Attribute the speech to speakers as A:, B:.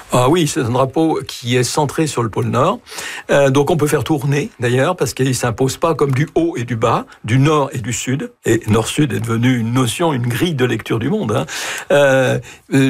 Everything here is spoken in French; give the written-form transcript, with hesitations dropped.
A: Ah oui, c'est un drapeau qui est centré sur le pôle Nord. Donc on peut faire tourner d'ailleurs parce qu'il s'impose pas comme du haut et du bas, du Nord et du Sud. Et Nord-Sud est devenu une notion, une grille de lecture du monde.